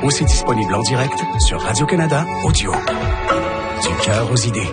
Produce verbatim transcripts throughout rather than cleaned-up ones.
aussi disponible en direct sur Radio-Canada Audio. Du cœur aux idées.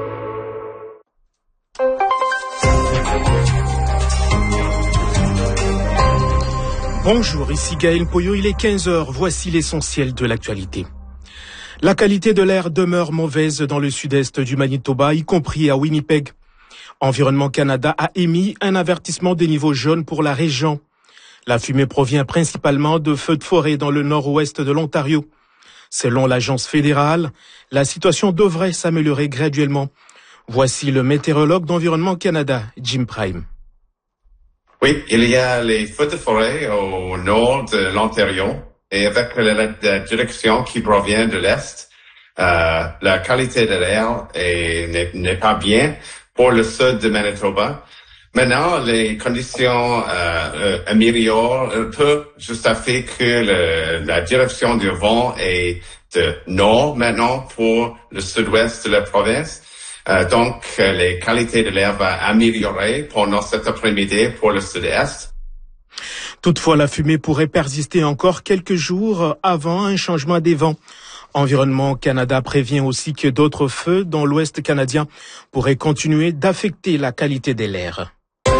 Bonjour, ici Gaël Poyo, il est quinze heures, voici l'essentiel de l'actualité. La qualité de l'air demeure mauvaise dans le sud-est du Manitoba, y compris à Winnipeg. Environnement Canada a émis un avertissement des niveaux jaunes pour la région. La fumée provient principalement de feux de forêt dans le nord-ouest de l'Ontario. Selon l'agence fédérale, la situation devrait s'améliorer graduellement. Voici le météorologue d'Environnement Canada, Jim Prime. Oui, il y a les feux de forêt au nord de l'Ontario et avec la, la direction qui provient de l'Est, euh, la qualité de l'air est, n'est, n'est pas bien pour le sud de Manitoba. Maintenant, les conditions euh, euh, améliorent un peu juste à fait que le, la direction du vent est de nord maintenant pour le sud-ouest de la province. Euh, donc, euh, les qualités de l'air vont améliorer pendant cet après-midi pour le sud-est. Toutefois, la fumée pourrait persister encore quelques jours avant un changement des vents. Environnement Canada prévient aussi que d'autres feux dans l'ouest canadien pourraient continuer d'affecter la qualité de l'air.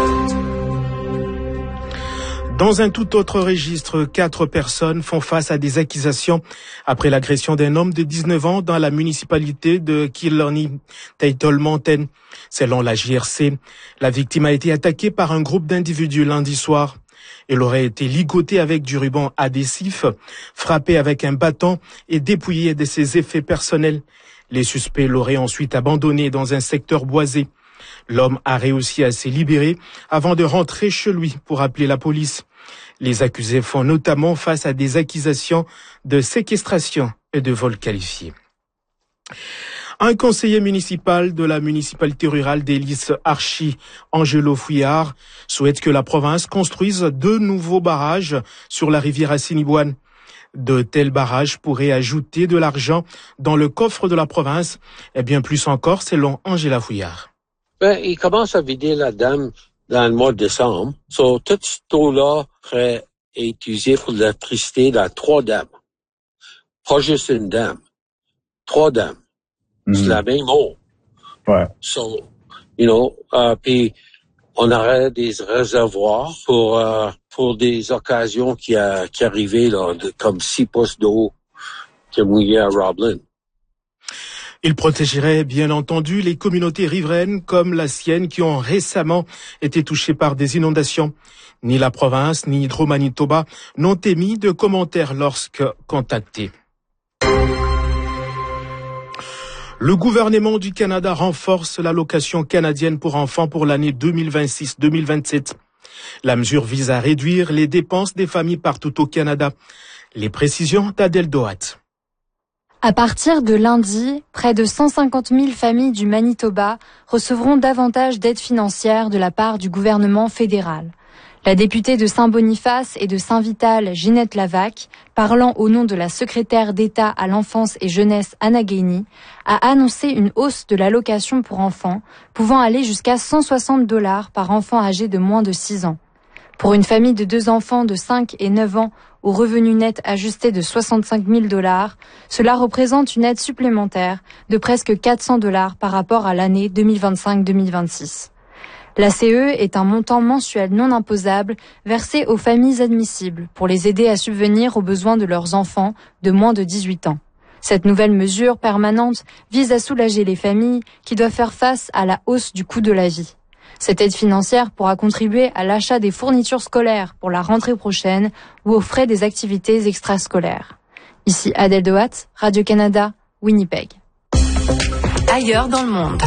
Dans un tout autre registre, quatre personnes font face à des accusations après l'agression d'un homme de dix-neuf ans dans la municipalité de Killarney-Tattle Mountain. Selon la J R C, la victime a été attaquée par un groupe d'individus lundi soir. Elle aurait été ligotée avec du ruban adhésif, frappée avec un bâton et dépouillée de ses effets personnels. Les suspects l'auraient ensuite abandonnée dans un secteur boisé. L'homme a réussi à se libérer avant de rentrer chez lui pour appeler la police. Les accusés font notamment face à des accusations de séquestration et de vol qualifié. Un conseiller municipal de la municipalité rurale d'Ellis-Archie, Angelo Fouillard, souhaite que la province construise deux nouveaux barrages sur la rivière Assiniboine. De tels barrages pourraient ajouter de l'argent dans le coffre de la province, et bien plus encore selon Angela Fouillard. Ben, il commence à vider la dame dans le mois de décembre. So, tout ce eau-là serait utilisé pour l'électricité dans trois dames. Pas juste une dame. Trois dames. Mm-hmm. C'est la même eau. Ouais. So, you know, uh, puis on aurait des réservoirs pour, uh, pour des occasions qui, a, qui arrivaient, là, de, comme six pouces d'eau qui a mouillé à Roblin. Il protégerait bien entendu les communautés riveraines comme la sienne qui ont récemment été touchées par des inondations. Ni la province ni Hydro-Manitoba n'ont émis de commentaires lorsque contactés. Le gouvernement du Canada renforce l'allocation canadienne pour enfants pour l'année deux mille vingt-six deux mille vingt-sept. La mesure vise à réduire les dépenses des familles partout au Canada. Les précisions d'Adèle Doat. À partir de lundi, près de cent cinquante mille familles du Manitoba recevront davantage d'aides financières de la part du gouvernement fédéral. La députée de Saint-Boniface et de Saint-Vital, Ginette Lavac, parlant au nom de la secrétaire d'État à l'enfance et jeunesse Anna Gainey, a annoncé une hausse de l'allocation pour enfants, pouvant aller jusqu'à cent soixante dollars par enfant âgé de moins de six ans. Pour une famille de deux enfants de cinq et neuf ans au revenu net ajusté de soixante-cinq mille dollars, cela représente une aide supplémentaire de presque quatre cents dollars par rapport à l'année deux mille vingt-cinq deux mille vingt-six. La C E est un montant mensuel non imposable versé aux familles admissibles pour les aider à subvenir aux besoins de leurs enfants de moins de dix-huit ans. Cette nouvelle mesure permanente vise à soulager les familles qui doivent faire face à la hausse du coût de la vie. Cette aide financière pourra contribuer à l'achat des fournitures scolaires pour la rentrée prochaine ou aux frais des activités extrascolaires. Ici Adèle Doat, Radio-Canada, Winnipeg. Ailleurs dans le monde.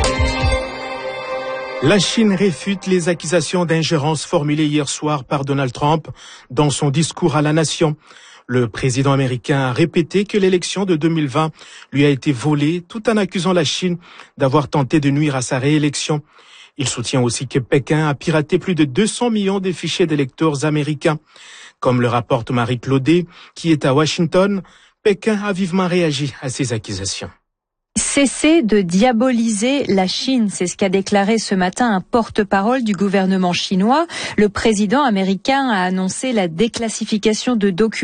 La Chine réfute les accusations d'ingérence formulées hier soir par Donald Trump dans son discours à la nation. Le président américain a répété que l'élection de deux mille vingt lui a été volée tout en accusant la Chine d'avoir tenté de nuire à sa réélection. Il soutient aussi que Pékin a piraté plus de deux cents millions de fichiers d'électeurs américains. Comme le rapporte Marie Claudet, qui est à Washington, Pékin a vivement réagi à ces accusations. Cessez de diaboliser la Chine, c'est ce qu'a déclaré ce matin un porte-parole du gouvernement chinois. Le président américain a annoncé la déclassification de documents